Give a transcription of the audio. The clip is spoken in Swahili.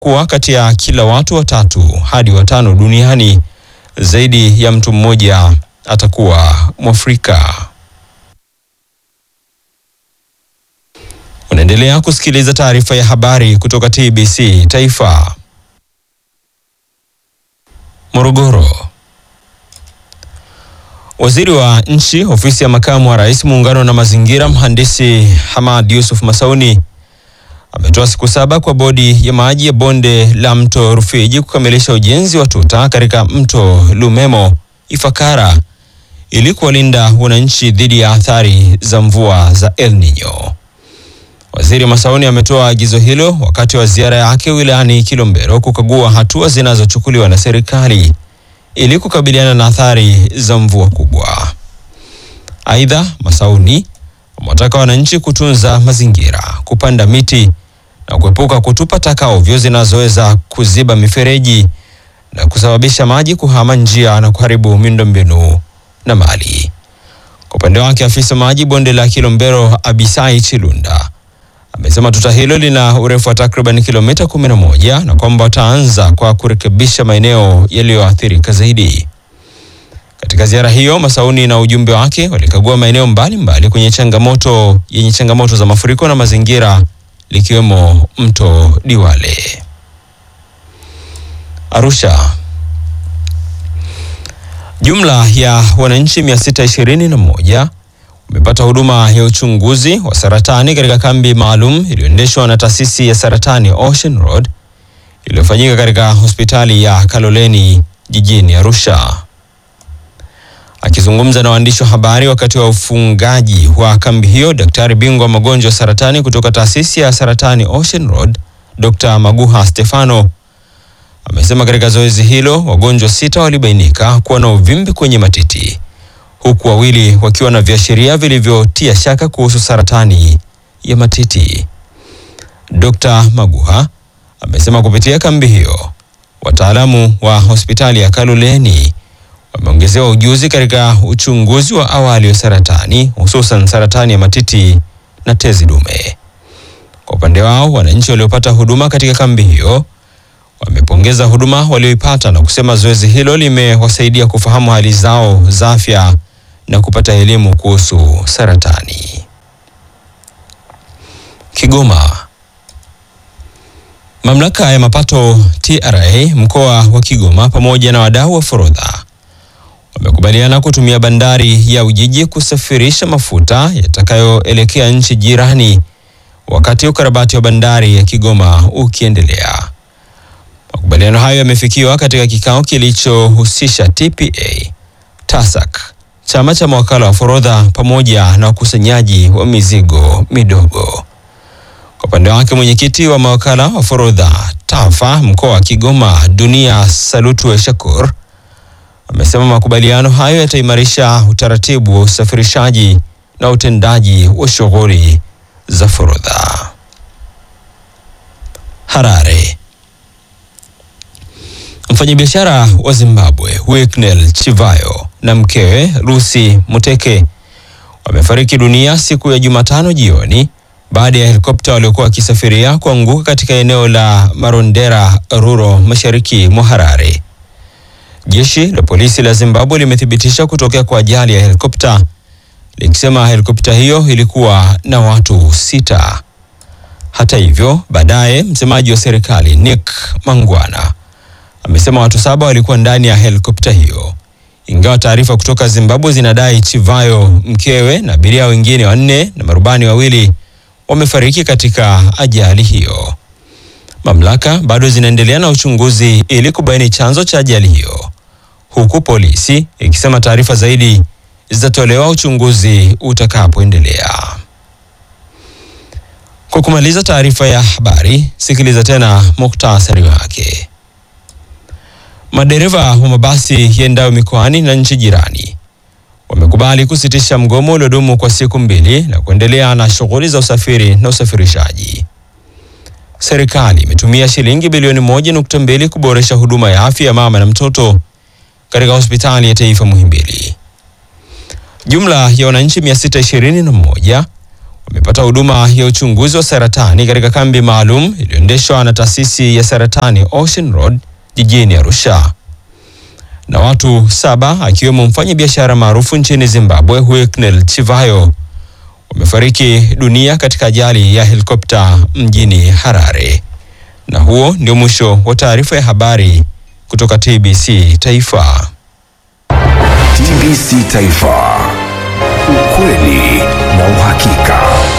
kuwa kati ya kila watu 3 hadi 5 duniani, zaidi ya mtu mmoja atakuwa Mwafrika. Unaendelea kusikiliza taarifa ya habari kutoka TBC Taifa. Morogoro. Waziri wa Nchi, Ofisi ya Makamu wa Rais, Muungano na Mazingira, Mhandisi Hamad Yusuf Masauni ametoa siku 7 kwa Bodi ya Maji ya Bonde la Mto Rufiji kukamilisha ujenzi wa tuta katika Mto Lumemo Ifakara ili kuwalinda wananchi dhidi ya athari za mvua za El Nino. Waziri Masauni ametoa agizo hilo wakati wa ziara yake wilayani Kilombero kukagua hatua zinazochukuliwa na serikali ili kukabiliana na athari za mvua kubwa. Aidha, Masauni amewataka wananchi kutunza mazingira, kupanda miti na kuepuka kutupa taka ovyo zinazoweza kuziba mifereji na kusababisha maji kuhama njia na kuharibu miundombinu na mali. Kwa upande wake, afisa maji bonde la Kilombero Abisai Chilunda amesema tuta hilo lina urefu wa takriban kilomita 11 na kwamba wataanza kwa kurekebisha maeneo yaliyoathirika zaidi. Katika ziara hiyo, Masauni na ujumbe wake walikagua maeneo mbalimbali yenye changamoto za mafuriko na mazingira, likiwemo Mto Diwale. Arusha. Jumla ya wananchi 621 wamepata huduma ya uchunguzi wa saratani katika kambi maalum iliyoendeshwa na taasisi ya saratani Ocean Road iliyofanyika katika hospitali ya Kaloleni jijini Arusha. Akizungumza na waandishi wa habari wakati wa ufungaji wa kambi hiyo, daktari bingwa magonjwa ya saratani kutoka taasisi ya saratani Ocean Road, Dr. Maguha Stefano, amesema katika zoezi hilo wagonjwa 6 walibainika kuwa na uvimbe kwenye matiti, huku 2 wakiwa na viashiria vilivyotia shaka kuhusu saratani ya matiti. Dr. Maguha amesema kupitia kambi hiyo wataalamu wa hospitali ya Kaloleni wameongezewa ujuzi katika uchunguzi wa awali wa saratani, hususan saratani ya matiti na tezi dume. Kwa upande wao, wananchi waliopata huduma katika kambi hiyo wamepongeza huduma walioipata na kusema zoezi hilo limewasaidia kufahamu hali zao za afya na kupata elimu kuhusu saratani. Kigoma. Mamlaka ya mapato TRA mkoa wa Kigoma pamoja na wadau wa forodha wamekubaliana kutumia bandari ya Ujiji kusafirisha mafuta yatakayoelekea nchi jirani wakati ukarabati wa bandari ya Kigoma ukiendelea. Makubaliano hayo yamefikiwa katika kikao kilichohusisha TPA, TASAC, chama cha mawakala wa forodha pamoja na ukusanyaji wa mizigo midogo. Kwa upande wake, mwenyekiti wa mawakala wa forodha TAFA mkoa wa Kigoma, Dunia Salutwe Shakur, amesema makubaliano hayo yataimarisha utaratibu wa usafirishaji na utendaji wa shughuli za forodha. Harare. Mfanyabiashara wa Zimbabwe Wicknell Chivayo na mkewe Lucy Muteke wamefariki dunia siku ya Jumatano jioni baada ya helikopta waliokuwa wakisafiria kuanguka katika eneo la Marondera Ruro mashariki mwa Harare. Jeshi la polisi la Zimbabwe limethibitisha kutokea kwa ajali ya helikopta, likisema helikopta hiyo ilikuwa na watu 6. Hata hivyo, baadaye msemaji wa serikali Nick Mangwana amesema watu 7 walikuwa ndani ya helikopta hiyo, ingawa taarifa kutoka Zimbabwe zinadai Chivayo, mkewe na abiria wengine 4 na marubani 2 wamefariki katika ajali hiyo. Mamlaka bado zinaendelea na uchunguzi ili kubaini chanzo cha ajali hiyo, huku polisi ikisema taarifa zaidi zitatolewa uchunguzi utakapoendelea. Kwa kumaliza taarifa ya habari, sikiliza tena muktasari wake. Madereva wa mabasi yaendayo mikoani na nchi jirani wamekubali kusitisha mgomo uliodumu kwa siku 2 na kuendelea na shughuli za usafiri na usafirishaji. Serikali imetumia shilingi bilioni 1.2 kuboresha huduma ya afya ya mama na mtoto katika hospitali ya taifa Muhimbili. Jumla ya wananchi 621 amepata huduma ya uchunguzi wa saratani katika kambi maalum iliyoendeshwa na taasisi ya saratani Ocean Road jijini Arusha. Na watu 7 akiwemo mfanyabiashara maarufu nchini Zimbabwe Hucknell Chivayo wamefariki dunia katika ajali ya helikopta mjini Harare. Na huo ndio mwisho wa taarifa ya habari kutoka TBC Taifa. TBC Taifa. Ukweli na uhakika.